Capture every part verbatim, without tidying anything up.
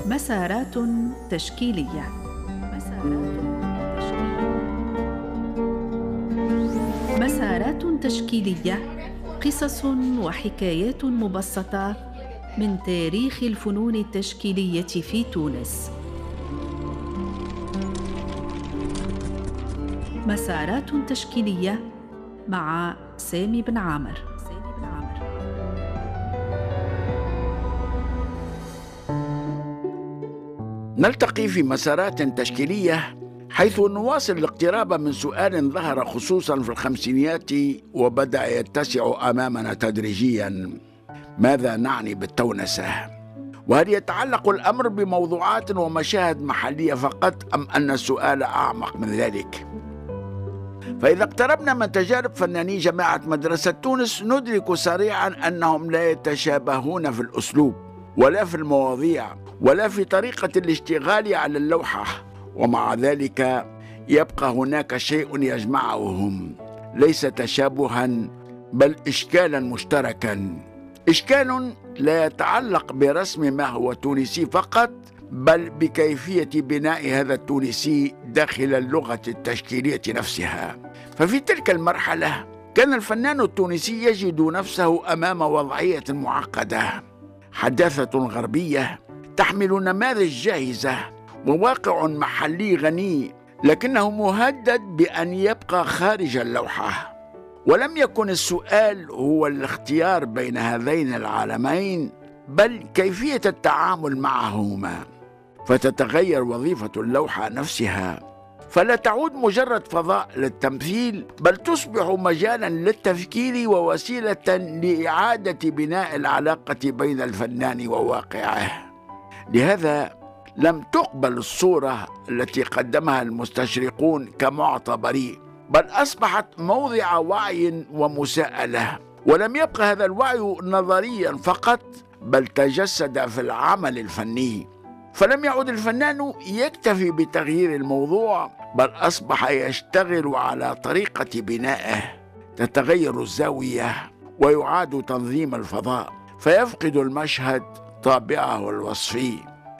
مسارات تشكيلية. مسارات تشكيلية مسارات تشكيلية، قصص وحكايات مبسطة من تاريخ الفنون التشكيلية في تونس. مسارات تشكيلية مع سامي بن عامر. نلتقي في مسارات تشكيلية حيث نواصل الاقتراب من سؤال ظهر خصوصا في الخمسينيات وبدأ يتسع أمامنا تدريجيا: ماذا نعني بالتونسة؟ وهل يتعلق الأمر بموضوعات ومشاهد محلية فقط، أم أن السؤال أعمق من ذلك؟ فإذا اقتربنا من تجارب فناني جامعة مدرسة تونس ندرك سريعا أنهم لا يتشابهون في الأسلوب ولا في المواضيع ولا في طريقة الاشتغال على اللوحة، ومع ذلك يبقى هناك شيء يجمعهم، ليس تشابها بل إشكالا مشتركا، إشكال لا يتعلق برسم ما هو تونسي فقط، بل بكيفية بناء هذا التونسي داخل اللغة التشكيلية نفسها. ففي تلك المرحلة كان الفنان التونسي يجد نفسه أمام وضعية معقدة، حداثة غربية تحمل نماذج جاهزة وواقع محلي غني، لكنه مهدد بأن يبقى خارج اللوحة. ولم يكن السؤال هو الاختيار بين هذين العالمين، بل كيفية التعامل معهما، فتتغير وظيفة اللوحة نفسها، فلا تعود مجرد فضاء للتمثيل، بل تصبح مجالا للتفكير ووسيلة لإعادة بناء العلاقة بين الفنان وواقعه. لهذا لم تقبل الصورة التي قدمها المستشرقون كمعطى بريء، بل أصبحت موضع وعي ومساءلة، ولم يبقى هذا الوعي نظريا فقط، بل تجسد في العمل الفني. فلم يعد الفنان يكتفي بتغيير الموضوع، بل أصبح يشتغل على طريقة بنائه، تتغير الزاوية ويعاد تنظيم الفضاء، فيفقد المشهد طابعه الوصفي،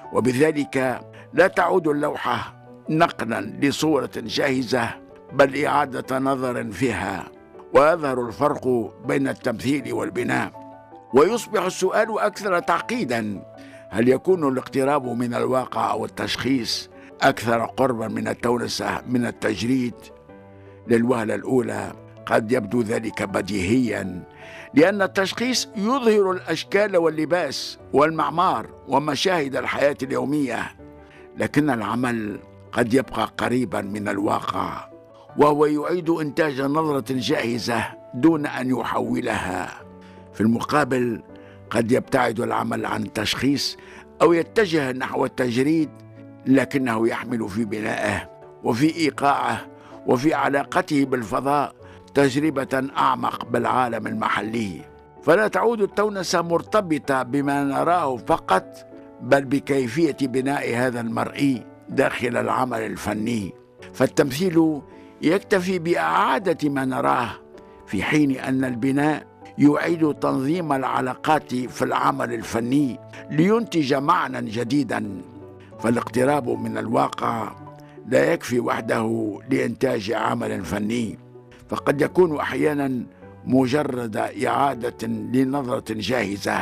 وبذلك لا تعود اللوحة نقلا لصورة جاهزة، بل إعادة نظر فيها، ويظهر الفرق بين التمثيل والبناء. ويصبح السؤال أكثر تعقيدا: هل يكون الاقتراب من الواقع أو التشخيص أكثر قربا من التونسة من التجريد؟ للوهلة الأولى قد يبدو ذلك بديهيا، لأن التشخيص يظهر الأشكال واللباس والمعمار ومشاهد الحياة اليومية، لكن العمل قد يبقى قريبا من الواقع، وهو يعيد إنتاج نظرة جاهزة دون أن يحولها. في المقابل قد يبتعد العمل عن التشخيص أو يتجه نحو التجريد، لكنه يحمل في بنائه وفي إيقاعه وفي علاقته بالفضاء تجربة أعمق بالعالم المحلي. فلا تعود التونسة مرتبطة بما نراه فقط، بل بكيفية بناء هذا المرئي داخل العمل الفني. فالتمثيل يكتفي بإعادة ما نراه، في حين أن البناء يعيد تنظيم العلاقات في العمل الفني لينتج معنى جديدا. فالاقتراب من الواقع لا يكفي وحده لإنتاج عمل فني، فقد يكون أحيانا مجرد إعادة لنظرة جاهزة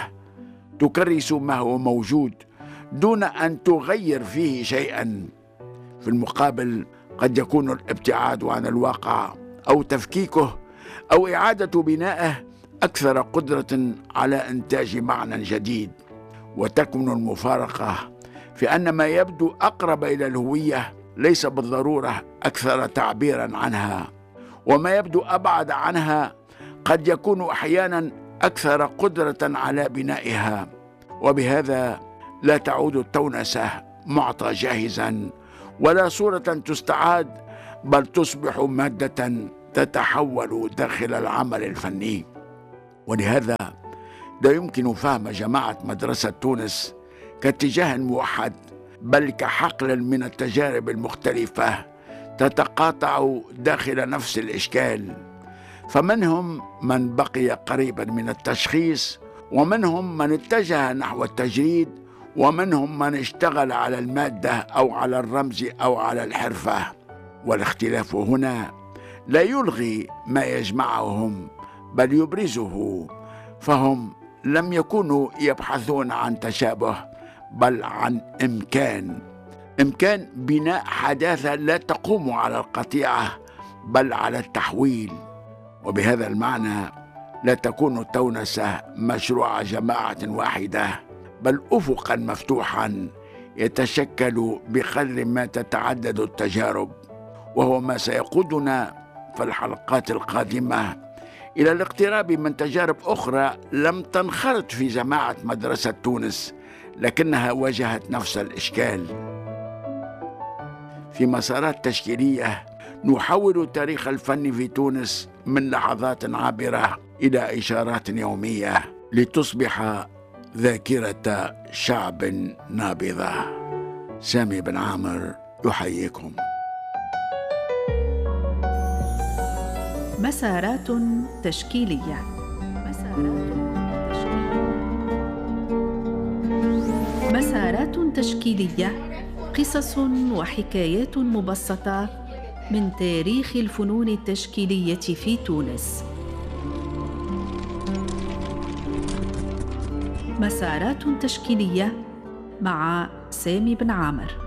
تكرس ما هو موجود دون أن تغير فيه شيئا. في المقابل قد يكون الابتعاد عن الواقع أو تفكيكه أو إعادة بنائه أكثر قدرة على إنتاج معنى جديد. وتكمن المفارقة في أن ما يبدو أقرب إلى الهوية ليس بالضرورة أكثر تعبيرا عنها، وما يبدو أبعد عنها قد يكون أحيانا أكثر قدرة على بنائها. وبهذا لا تعود التونسة معطى جاهزا ولا صورة تستعاد، بل تصبح مادة تتحول داخل العمل الفني. ولهذا لا يمكن فهم جماعة مدرسة تونس كاتجاه موحد، بل كحقل من التجارب المختلفة تتقاطع داخل نفس الإشكال. فمنهم من بقي قريبا من التشخيص، ومنهم من اتجه نحو التجريد، ومنهم من اشتغل على المادة أو على الرمز أو على الحرفة. والاختلاف هنا لا يلغي ما يجمعهم بل يبرزه، فهم لم يكونوا يبحثون عن تشابه بل عن إمكان إمكان بناء حداثة لا تقوم على القطيعة بل على التحويل. وبهذا المعنى لا تكون تونس مشروع جماعة واحدة بل أفقا مفتوحا يتشكل بقدر ما تتعدد التجارب، وهو ما سيقودنا في الحلقات القادمة إلى الاقتراب من تجارب أخرى لم تنخرط في جماعة مدرسة تونس لكنها واجهت نفس الإشكال. في مسارات تشكيلية نحول تاريخ الفن في تونس من لحظات عابرة إلى إشارات يومية لتصبح ذاكرة شعب نابضة. سامي بن عامر يحييكم. مسارات تشكيلية. مسارات تشكيلية. مسارات تشكيلية، قصص وحكايات مبسطة من تاريخ الفنون التشكيلية في تونس. مسارات تشكيلية مع سامي بن عامر.